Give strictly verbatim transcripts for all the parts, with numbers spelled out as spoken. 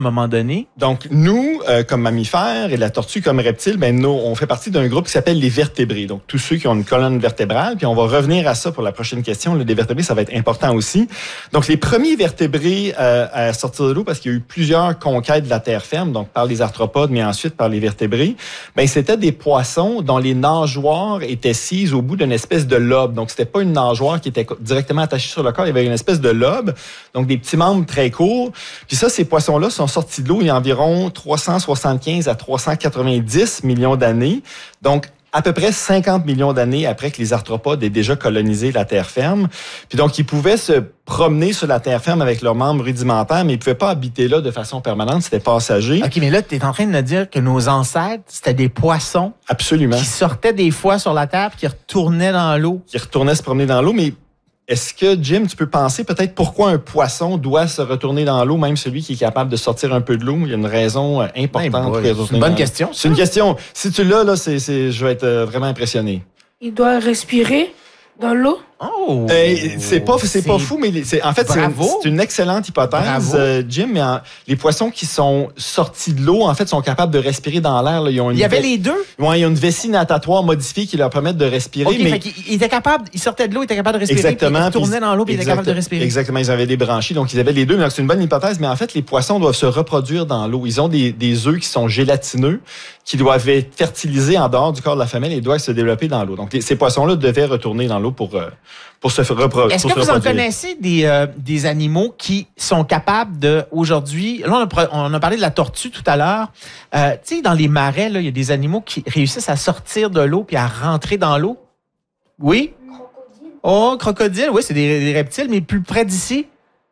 à un moment donné. Donc, nous, euh, comme mammifères et la tortue comme reptile, ben nous, on fait partie d'un groupe qui s'appelle les vertébrés. Donc, tous ceux qui ont une colonne vertébrale, puis on va revenir à ça pour la prochaine question. Les vertébrés, ça va être important aussi. Donc, les premiers vertébrés euh, à sortir de l'eau, parce qu'il y a eu plusieurs conquêtes de la terre ferme, donc par les arthropodes, mais ensuite par les vertébrés, ben c'était des poissons dont les nageoires étaient sciées au bout d'une espèce de lobe. Donc, c'était pas une nageoire qui était directement attachée sur le corps, il y avait une espèce de lobe, donc des petits membres très courts. Puis ça, ces poissons-là sont sortis de l'eau il y a environ trois cent soixante-quinze à trois cent quatre-vingt-dix millions d'années. Donc, à peu près cinquante millions d'années après que les arthropodes aient déjà colonisé la terre ferme. Puis donc, ils pouvaient se promener sur la terre ferme avec leurs membres rudimentaires, mais ils ne pouvaient pas habiter là de façon permanente, c'était passager. OK, mais là, tu es en train de me dire que nos ancêtres, c'était des poissons. Absolument. Qui sortaient des fois sur la terre puis qui retournaient dans l'eau. Qui retournaient se promener dans l'eau, mais est-ce que, Jim, tu peux penser peut-être pourquoi un poisson doit se retourner dans l'eau, même celui qui est capable de sortir un peu de l'eau? Il y a une raison importante. Hey boy, c'est une bonne question. C'est une question. Si tu l'as, là, c'est, c'est, je vais être vraiment impressionné. Il doit respirer dans l'eau? Oh! Euh, c'est pas, c'est, c'est pas fou, mais c'est, en fait, c'est une, c'est une excellente hypothèse, euh, Jim. Mais en, les poissons qui sont sortis de l'eau, en fait, sont capables de respirer dans l'air. Là. Ils ont une il y avait ve- les deux? Oui, il y a une vessie natatoire modifiée qui leur permet de respirer. OK, mais... fait qu'ils étaient capables, ils sortaient de l'eau, ils étaient capables de respirer. Exactement. Puis ils retournaient dans l'eau, puis ils étaient capables de respirer. Exactement, ils avaient des branchies, donc ils avaient les deux. Mais donc, c'est une bonne hypothèse, mais en fait, les poissons doivent se reproduire dans l'eau. Ils ont des, des œufs qui sont gélatineux, qui doivent être fertilisés en dehors du corps de la femelle et doivent se développer dans l'eau. Donc, les, ces poissons-là devaient retourner dans l'eau pour, euh, pour se reproduire. Est-ce que vous en connaissez des, euh, des animaux qui sont capables de, aujourd'hui, là, on a, on a parlé de la tortue tout à l'heure. Euh, tu sais, dans les marais, là, il y a des animaux qui réussissent à sortir de l'eau puis à rentrer dans l'eau. Oui? Crocodile. Oh, crocodile, oui, c'est des, des reptiles, mais plus près d'ici.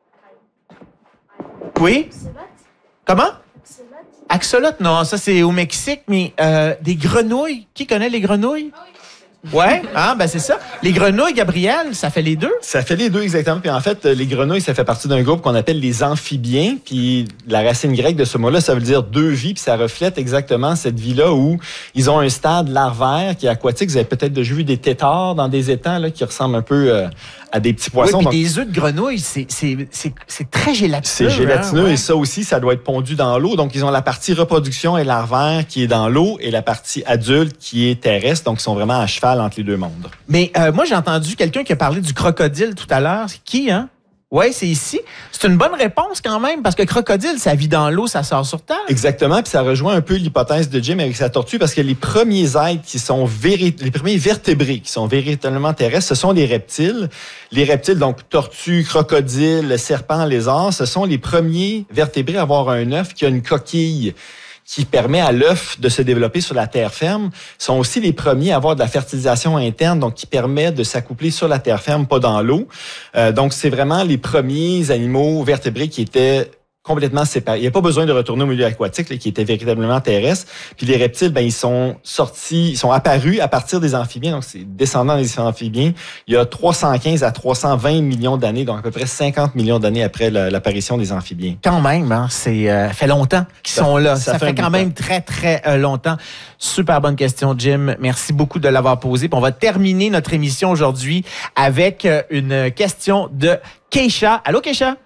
Oui? Comment? Axolotl, non, ça c'est au Mexique, mais euh, des grenouilles. Qui connaît les grenouilles? Ouais, ah ben c'est ça. Les grenouilles, Gabriel, ça fait les deux? Ça fait les deux, exactement. Puis en fait, les grenouilles, ça fait partie d'un groupe qu'on appelle les amphibiens. Puis la racine grecque de ce mot-là, ça veut dire deux vies. Puis ça reflète exactement cette vie-là où ils ont un stade larvaire qui est aquatique. Vous avez peut-être déjà vu des têtards dans des étangs là, qui ressemblent un peu euh, à des petits poissons. Oui, puis Donc, des œufs de grenouille, c'est, c'est, c'est, c'est très gélatineux. c'est gélatineux hein, ouais. Et ça aussi, ça doit être pondu dans l'eau. Donc, ils ont la partie reproduction et larvaire qui est dans l'eau et la partie adulte qui est terrestre. Donc, ils sont vraiment à cheval entre les deux mondes. Mais euh, moi, j'ai entendu quelqu'un qui a parlé du crocodile tout à l'heure. C'est qui, hein? Oui, c'est ici. C'est une bonne réponse quand même, parce que crocodile, ça vit dans l'eau, ça sort sur terre. Exactement, puis ça rejoint un peu l'hypothèse de Jim avec sa tortue, parce que les premiers êtres qui sont véri- les premiers vertébrés qui sont véritablement terrestres, ce sont les reptiles. Les reptiles, donc tortues, crocodiles, serpents, lézards, ce sont les premiers vertébrés à avoir un œuf qui a une coquille qui permet à l'œuf de se développer sur la terre ferme, sont aussi les premiers à avoir de la fertilisation interne, donc qui permet de s'accoupler sur la terre ferme, pas dans l'eau. Euh, donc, c'est vraiment les premiers animaux vertébrés qui étaient complètement séparés. Il n'y a pas besoin de retourner au milieu aquatique, là, qui était véritablement terrestre. Puis les reptiles, ben ils sont sortis, ils sont apparus à partir des amphibiens, donc c'est descendant des amphibiens, il y a trois cent quinze à trois cent vingt millions d'années, donc à peu près cinquante millions d'années après la, l'apparition des amphibiens. Quand même, hein, c'est euh, fait longtemps qu'ils Ça, sont là. ça Ça, fait fait, un quand bout de même très, très euh, longtemps. Super bonne question, Jim. Merci beaucoup de l'avoir posée. Puis on va terminer notre émission aujourd'hui avec euh, une question de Keisha. Allô, Keisha?